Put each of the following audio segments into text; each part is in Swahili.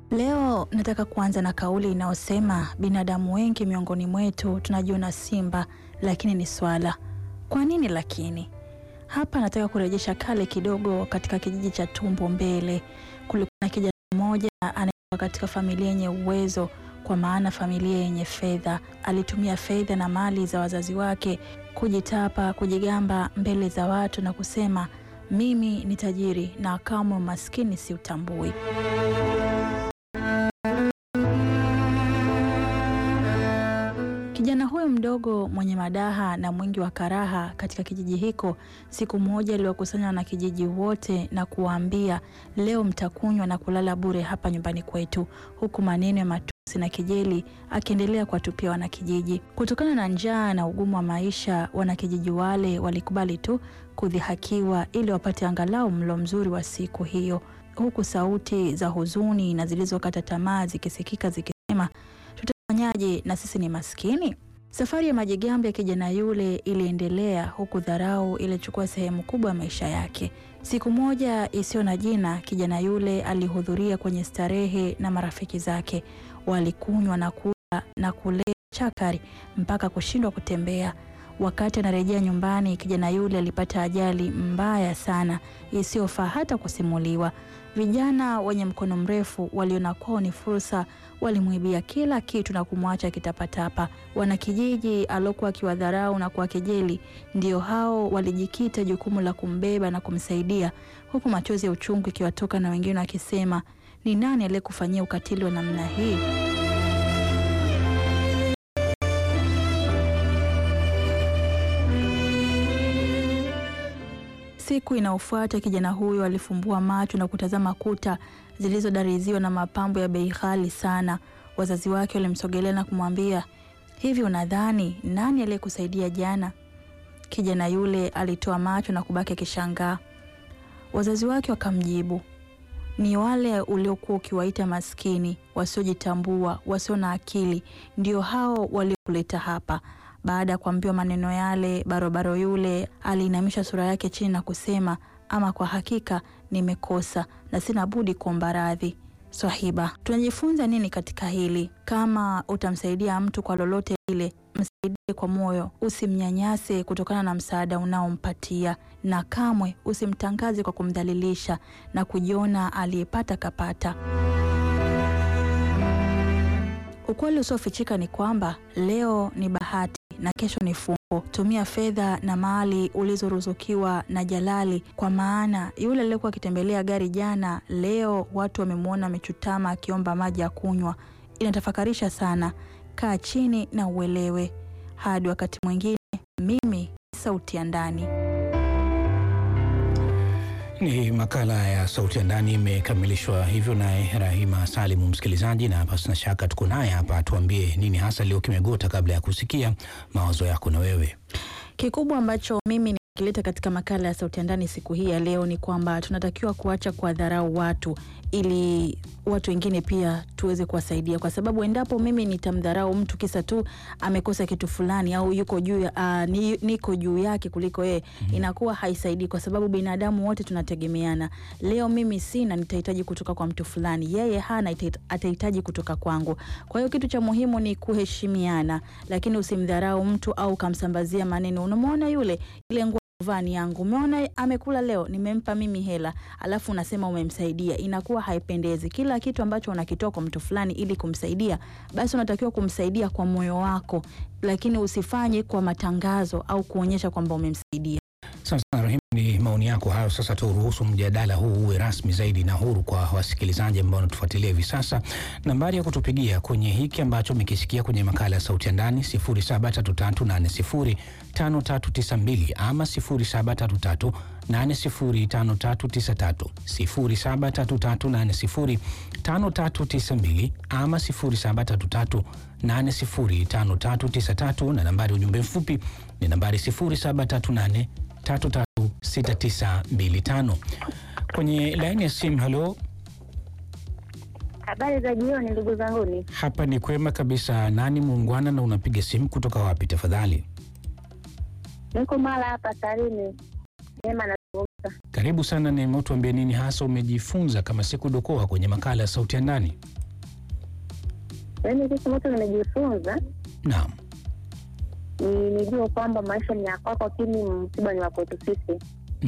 Leo nataka kuanza na kauli inayosema binadamu wengi miongoni mwetu tunajiona simba lakini ni swala. Kwa nini lakini? Hapa nataka kurejesha kale kidogo katika kijiji cha Tumbo Mbele. Kulikuwa na kijana mmoja anayetoka katika familia yenye uwezo, kwa maana familia yenye fedha. Alitumia fedha na mali za wazazi wake kujitapa, kujigamba mbele za watu na kusema mimi ni tajiri na kamwe maskini si utambui. Kijana huyo mdogo mwenye madaha na mwingi wa karaha katika kijiji hiko, siku moja aliwakusanya na kijiji wote na kuwaambia, leo mtakunywa na kulala bure hapa nyumbani kwetu, huku maneno ya matusi na kejeli akiendelea kuwatupia wanakijiji. Kutokana na njaa na ugumu wa maisha, wanakijiji wale walikubali tu kudhihakiwa ili wapate angalau mlo mzuri wa siku hiyo, huku sauti za huzuni na zilizokata tamaa zikisikika zikisema, tutafanyaje na sisi ni maskini? Safari ya majigambo ya kijana yule iliendelea, huku dharau ilichukua sehemu kubwa ya maisha yake. Siku moja isiyo na jina, kijana yule alihudhuria kwenye starehe na marafiki zake. Walikunywa na kula na kulea chakari mpaka kushindwa kutembea. Wakati anarejea nyumbani, kijana yule alipata ajali mbaya sana isiyofaa hata kusimuliwa. Vijana wenye mkono mrefu waliona kwao ni fursa, walimwibia kila kitu na kumwacha kitapatapa. Wanakijiji alokuwa akiwadharau na kuwakejeli, ndio hao walijikita jukumu la kumbeba na kumsaidia, huku machozi ya uchungu ikiwatoka na wengine wakisema, ni nani aliyekufanyia ukatili wa namna hii? Siku inayofuata kijana huyo alifumbua macho na kutazama kuta zilizodariziwa na mapambo ya bei ghali sana. Wazazi wake walimsogelea na kumwambia, hivi unadhani nani aliyekusaidia jana? Kijana yule alitoa macho na kubaki akishangaa. Wazazi wake wakamjibu, ni wale uliokuwa ukiwaita maskini, wasiojitambua, wasio na akili, ndio hao waliokuleta hapa. Baada ya kuambiwa maneno yale, barobaro yule aliinamisha sura yake chini na kusema, ama kwa hakika nimekosa na sina budi kuomba radhi. Swahiba, tunajifunza nini katika hili? Kama utamsaidia mtu kwa lolote ile, msaidie kwa moyo, usimnyanyase kutokana na msaada unaompatia, na kamwe usimtangaze kwa kumdhalilisha na kujiona aliyepata kapata. Ukweli usiofichika ni kwamba leo ni bahati na kesho ni fungo. Tumia fedha na mali ulizoruzukiwa na Jalali, kwa maana yule aliyekuwa akitembelea gari jana, leo watu wamemwona amechutama akiomba maji ya kunywa. Inatafakarisha sana. Kaa chini na uelewe. Hadi wakati mwingine, mimi Sauti ya Ndani. Ni makala ya Sauti ya Ndani imekamilishwa hivyo naye Rahima Salimu, msikilizaji, na hapa sina shaka tuko naye hapa tuambie nini hasa leo kimegota kabla ya kusikia mawazo yako na wewe. Kikubwa ambacho mimi nikileta katika makala ya Sauti ya Ndani siku hii ya leo ni kwamba tunatakiwa kuacha kuwadharau watu ili watu wengine pia tuweze kuwasaidia, kwa sababu endapo mimi nitamdharau mtu kisa tu amekosa kitu fulani au yuko juu niko juu yake kuliko yeye, inakuwa haisaidii, kwa sababu binadamu wote tunategemeana. Leo mimi sina, nitahitaji kutoka kwa mtu fulani, yeye hana, atahitaji kutoka kwangu. Kwa hiyo kitu cha muhimu ni kuheshimiana, lakini usimdharau mtu au kamsambazia maneno. Unamwona yule ile vani yangu, umeona amekula leo, nimempa mimi hela, alafu unasema umemsaidia, inakuwa haipendezi. Kila kitu ambacho unakitoa kwa mtu fulani ili kumsaidia, basi unatakiwa kumsaidia kwa moyo wako, lakini usifanye kwa matangazo au kuonyesha kwamba umemsaidia. Sasa Rahim, ni maoni yako hayo. Sasa turuhusu mjadala huu uwe rasmi zaidi na huru kwa wasikilizaji ambao wanatufuatilia hivi sasa. Nambari ya kutupigia kwenye hiki ambacho mkisikia kwenye makala ya Sauti ya Ndani 0733805392 ama 0733805393, 0733805392 ama 0733805393, na nambari ujumbe mfupi ni nambari 0738336925. Kwenye laini ya simu, halo. Habari za jioni ndugu zanguni. Hapa ni kwema kabisa. Nani muungwana na unapiga simu kutoka wapi tafadhali? Niko mara hapa Tarime. Neema nazungumza. Karibu sana Neema, tuambie nini hasa umejifunza kama siku dokoa kwenye makala ya Sauti ya Ndani. Yaani kitu ambacho nimejifunza Naam. nijue kwamba maisha ni ya kwako, lakini msiba ni wa kwetu sisi.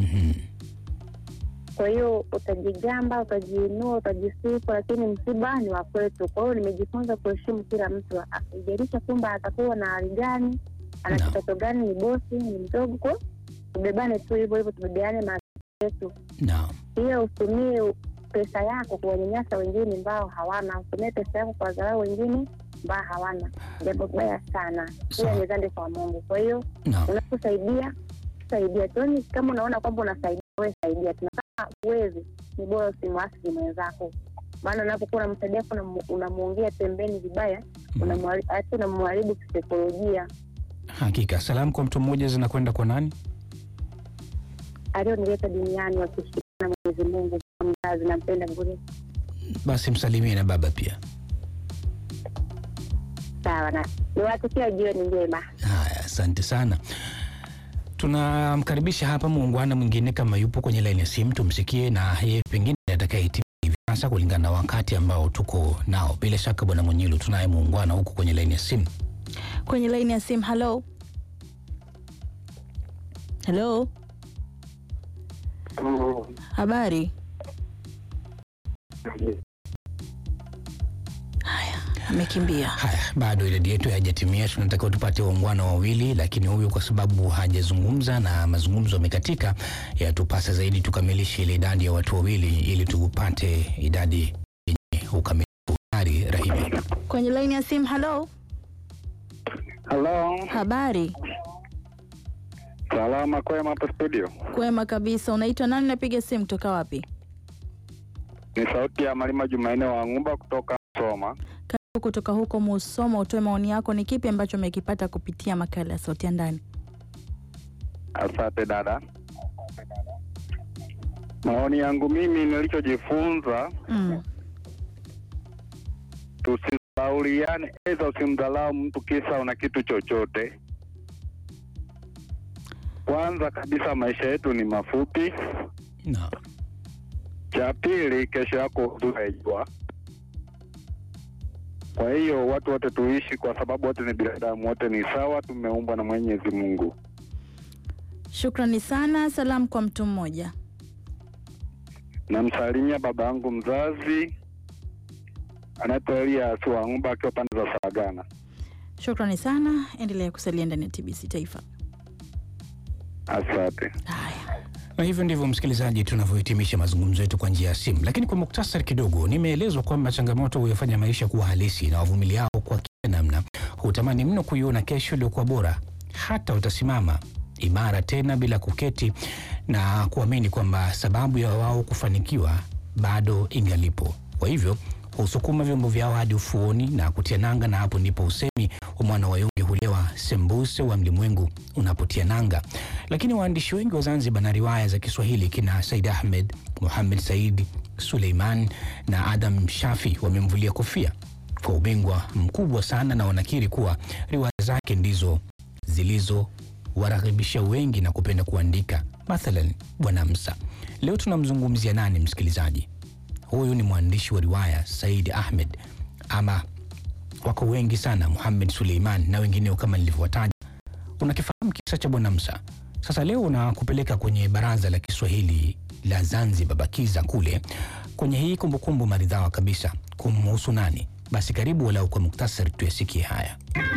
Kwa hiyo utajigamba, utajiinua, utajisifu, lakini msiba ni wa kwetu. Kwa hiyo nimejifunza kuheshimu kila mtu, akijalisha kwamba atakuwa na hali gani, ana kipato gani, ni bosi, ni mdogo, kwa tubebane tu hivyo hivyo, tubebeane na yetu. Naam. Hiyo utumie pesa yako kuwanyanyasa wengine ambao hawana, utumie pesa yako kwa dharau wengine ambao hawana. Jambo baya sana. Hiyo ni dhambi kwa Mungu. Kwa hiyo unaposaidia, saidia tu. Kama unaona kwamba unasaidia, wewe saidia. Tunataka uwezi, ni bora usimwasi mwenzako. Maana unapokuwa unamsaidia, unamuongea pembeni vibaya, unamharibu kisaikolojia. Hakika. Salamu kwa mtu mmoja zinakwenda kwa nani? Alionileta duniani wakishirikiana na Mwenyezi Mungu, mzazi nampenda bure. Basi msalimie na baba pia. Sawa, na niwatakia jioni njema. Haya, asante sana. Tunamkaribisha hapa muungwana mwingine kama yupo kwenye line ya simu, tumsikie na yeye pengine atakayehitimu hivi sasa kulingana na wakati ambao tuko nao. Bila shaka bwana Mwenyilu, tunaye muungwana huko kwenye line ya simu. Kwenye line ya simu, hello. Hello. Habari? Haya, amekimbia. Haya, bado idadi yetu haijatimia. Tunataka tupate waungwana wawili, lakini huyu kwa sababu hajazungumza na mazungumzo yamekatika, yatupasa zaidi tukamilishe ile idadi ya watu wawili ili tupate idadi yenye ukamilifu. Rahimi. Kwenye line ya simu, hello. Hello. Habari? Salama, kwema hapa studio. Kwema kabisa. Unaitwa nani, napiga simu kutoka wapi? Ni sauti ya Malima Jumanne wa Ngumba kutoka Musoma. Karibu kutoka huko Musoma, utoe maoni yako, ni kipi ambacho umekipata kupitia makala ya Sauti ya Ndani? Asante dada. Maoni yangu mimi nilichojifunza, tusisauliane, aidha usimdhalau mtu kisa una kitu chochote. Kwanza kabisa maisha yetu ni mafupi. No. Cha pili, kesho yako hujua. Kwa hiyo watu wote tuishi, kwa sababu wote ni binadamu, wote ni sawa, tumeumbwa na Mwenyezi Mungu. Shukrani sana. Salamu kwa mtu mmoja. Namsalimia baba yangu mzazi anaitwa Elias wa Ngumba akiwa pande za Sagana. Shukrani sana. Endelea kusalia ndani ya TBC Taifa. Asante. Haya. Na hivyo ndivyo msikilizaji tunavyohitimisha mazungumzo yetu kwa njia ya simu. Lakini kwa muktasari kidogo, nimeelezwa kwamba changamoto huyafanya maisha kuwa halisi na wavumiliao kwa kila namna hutamani mno kuiona kesho iliyokuwa bora. Hata utasimama imara tena bila kuketi na kuamini kwamba sababu ya wao kufanikiwa bado ingalipo. Kwa hivyo husukuma vyombo vyao hadi ufuoni na kutia nanga, na hapo ndipo usemi wa mwana wa Yunge hulewa sembuse wa mlimwengu unapotia nanga. Lakini waandishi wengi wa Zanzibar na riwaya za Kiswahili kina Said Ahmed, Muhammad Said, Suleiman na Adam Shafi wamemvulia kofia kwa ubingwa mkubwa sana, na wanakiri kuwa riwaya zake ndizo zilizo waraghibisha wengi na kupenda kuandika. Mathalan Bwana Msa. Leo tunamzungumzia nani msikilizaji? Huyu ni mwandishi wa riwaya Said Ahmed, ama wako wengi sana, Muhammad Suleiman na wengineo kama nilivyowataja. Unakifahamu kisa cha Bwana Msa? Sasa leo nakupeleka kwenye baraza la Kiswahili la Zanzibar Bakiza kule kwenye hii kumbukumbu maridhawa kabisa. Kumhusu nani? Basi karibu walau kwa muktasari tuyasikie haya.